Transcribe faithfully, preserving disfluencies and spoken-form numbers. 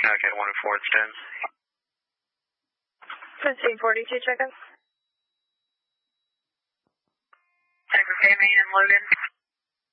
Okay, one and four, it's ten. fifteen forty-two, check-in. Tango K, main and loaded.